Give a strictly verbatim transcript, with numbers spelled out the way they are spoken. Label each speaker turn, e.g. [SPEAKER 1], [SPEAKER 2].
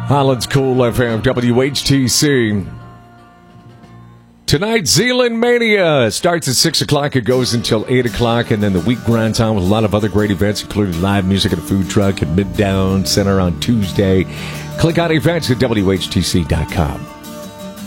[SPEAKER 1] Holland's Cool F M, W H T C. Tonight, Zealand Mania starts at six o'clock. It goes until eight o'clock, and then the week grinds on with a lot of other great events, including live music at a food truck at Midtown Center on Tuesday. Click on events at W H T C dot com.